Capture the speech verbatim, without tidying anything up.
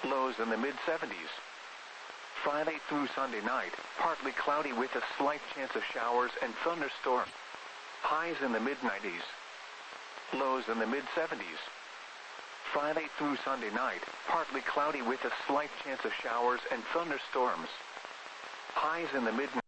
Lows in the mid seventies. Friday through Sunday night, partly cloudy with a slight chance of showers and thunderstorms. Highs in the mid nineties. Lows in the mid seventies. Friday through Sunday night, partly cloudy with a slight chance of showers and thunderstorms. Highs in the mid